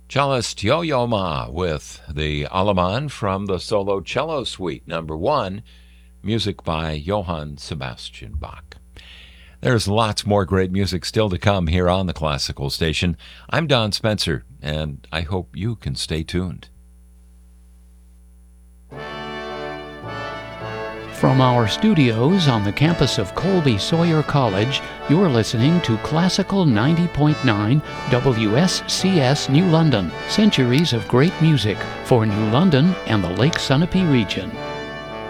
Cellist Yo-Yo Ma with the Alemann from the Solo Cello Suite No. 1, music by Johann Sebastian Bach. There's lots more great music still to come here on the Classical Station. I'm Don Spencer, and I hope you can stay tuned. From our studios on the campus of Colby Sawyer College, you're listening to Classical 90.9 WSCS New London, centuries of great music for New London and the Lake Sunapee region.